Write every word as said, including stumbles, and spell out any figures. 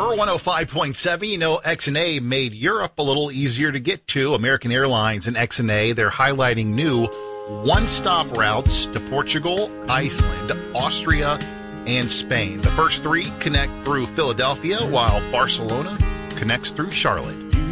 Power one oh five point seven, you know, X and A made Europe a little easier to get to. American Airlines and X and A, they're highlighting new one-stop routes to Portugal, Iceland, Austria, and Spain. The first three connect through Philadelphia, while Barcelona connects through Charlotte.